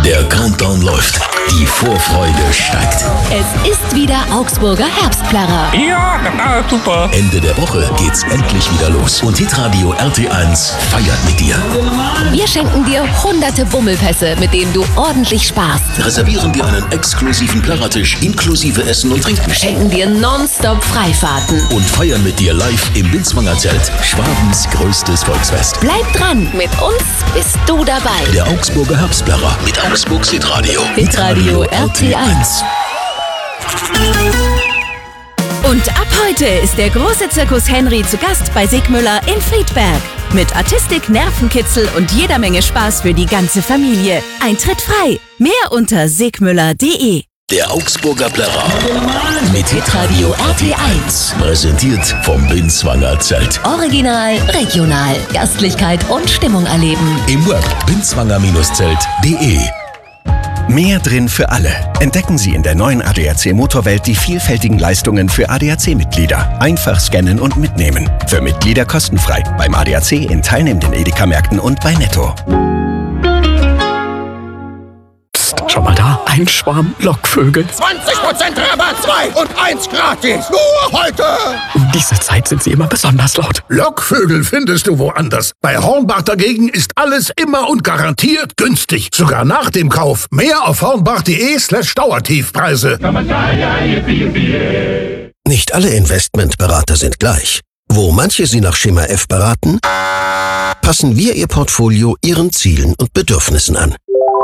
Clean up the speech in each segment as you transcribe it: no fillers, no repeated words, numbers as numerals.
Der Countdown läuft. Die Vorfreude steigt. Es ist wieder Augsburger Herbstplärrer. Ja, super. Ende der Woche geht's endlich wieder los. Und Hitradio RT1 feiert mit dir. Wir schenken dir hunderte Bummelpässe, mit denen du ordentlich sparst. Reservieren dir einen exklusiven Plärrertisch inklusive Essen und Trinken. Schenken dir nonstop Freifahrten. Und feiern mit dir live im Binswanger Zelt. Schwabens größtes Volksfest. Bleib dran, mit uns bist du dabei. Der Augsburger Herbstplärrer mit Augsburgs Hitradio. Hitradio RT1. Und ab heute ist der große Zirkus Henry zu Gast bei Sigmüller in Friedberg. Mit Artistik, Nervenkitzel und jeder Menge Spaß für die ganze Familie. Eintritt frei. Mehr unter sigmüller.de. Der Augsburger Plärrer mit Hitradio RT1. Präsentiert vom Binswanger Zelt. Original, regional, Gastlichkeit und Stimmung erleben. Im Web binswanger-zelt.de. Mehr drin für alle. Entdecken Sie in der neuen ADAC Motorwelt die vielfältigen Leistungen für ADAC-Mitglieder. Einfach scannen und mitnehmen. Für Mitglieder kostenfrei. Beim ADAC in teilnehmenden Edeka-Märkten und bei Netto. Psst, schau mal da. Ein Schwarm Lockvögel. 20% Rabatt, 2 und 1 gratis. Nur heute. Um diese Zeit sind sie immer besonders laut. Lockvögel findest du woanders. Bei Hornbach dagegen ist alles immer und garantiert günstig. Sogar nach dem Kauf. Mehr auf hornbach.de/Dauertiefpreise. Nicht alle Investmentberater sind gleich. Wo manche Sie nach Schema F beraten, passen wir Ihr Portfolio Ihren Zielen und Bedürfnissen an.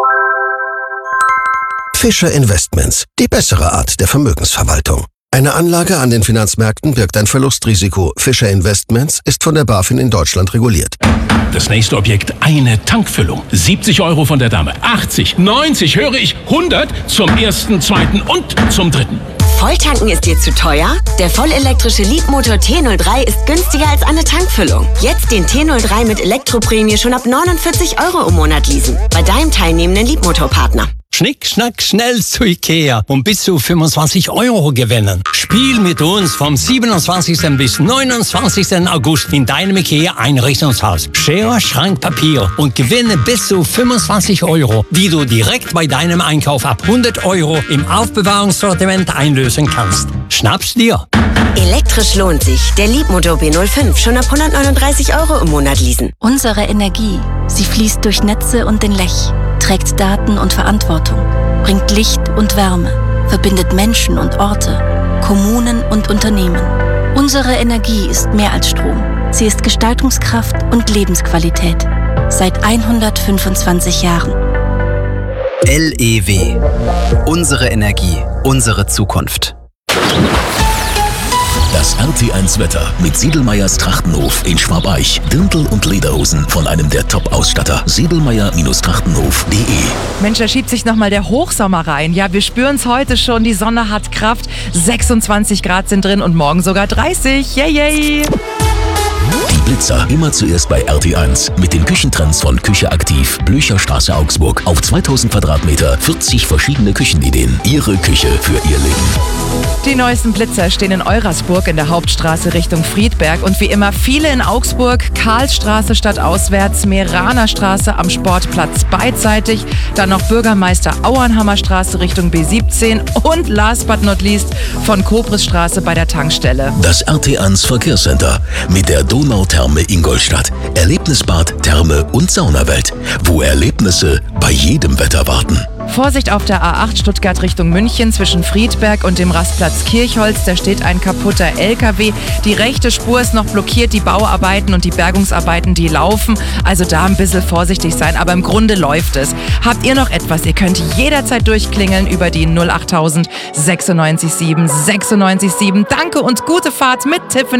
Fischer Investments, die bessere Art der Vermögensverwaltung. Eine Anlage an den Finanzmärkten birgt ein Verlustrisiko. Fischer Investments ist von der BaFin in Deutschland reguliert. Das nächste Objekt, eine Tankfüllung. 70 € von der Dame. 80, 90, höre ich, 100 zum ersten, zweiten und zum dritten. Volltanken ist dir zu teuer? Der vollelektrische Leapmotor T03 ist günstiger als eine Tankfüllung. Jetzt den T03 mit Elektroprämie schon ab 49 € im Monat leasen. Bei deinem teilnehmenden Leapmotor-Partner. Schnick, schnack, schnell zu Ikea und bis zu 25 € gewinnen. Spiel mit uns vom 27. bis 29. August in deinem Ikea-Einrichtungshaus. Schere, Schrank, Papier und gewinne bis zu 25 €, die du direkt bei deinem Einkauf ab 100 € im Aufbewahrungssortiment einlösen kannst. Schnapp's dir! Elektrisch lohnt sich. Der Leapmotor B05 schon ab 139 € im Monat leasen. Unsere Energie, sie fließt durch Netze und den Lech, trägt Daten und Verantwortung, bringt Licht und Wärme, verbindet Menschen und Orte, Kommunen und Unternehmen. Unsere Energie ist mehr als Strom. Sie ist Gestaltungskraft und Lebensqualität. Seit 125 Jahren. LEW. Unsere Energie, unsere Zukunft. Das RT1-Wetter mit Siedelmeyers Trachtenhof in Schwabeich. Dirndl und Lederhosen von einem der Top-Ausstatter. Siedelmeyer-Trachtenhof.de. Mensch, da schiebt sich nochmal der Hochsommer rein. Ja, wir spüren es heute schon. Die Sonne hat Kraft. 26 Grad sind drin und morgen sogar 30. Yay, yay! Die Blitzer immer zuerst bei RT1 mit den Küchentrends von Küche aktiv, Blücherstraße Augsburg. Auf 2000 Quadratmeter 40 verschiedene Küchenideen. Ihre Küche für Ihr Leben. Die neuesten Blitzer stehen in Eurasburg in der Hauptstraße Richtung Friedberg und wie immer viele in Augsburg, Karlsstraße stadtauswärts, Meranerstraße am Sportplatz beidseitig, dann noch Bürgermeister Auernhammerstraße Richtung B17 und last but not least von Kobrisstraße bei der Tankstelle. Das RT1 Verkehrscenter mit der Donautherme Ingolstadt. Erlebnisbad, Therme und Saunawelt, wo Erlebnisse bei jedem Wetter warten. Vorsicht auf der A8 Stuttgart Richtung München zwischen Friedberg und dem Rastplatz Kirchholz. Da steht ein kaputter LKW. Die rechte Spur ist noch blockiert. Die Bauarbeiten und die Bergungsarbeiten, die laufen. Also da ein bisschen vorsichtig sein. Aber im Grunde läuft es. Habt ihr noch etwas? Ihr könnt jederzeit durchklingeln über die 08000 96 7 96 7. Danke und gute Fahrt mit Tiffany.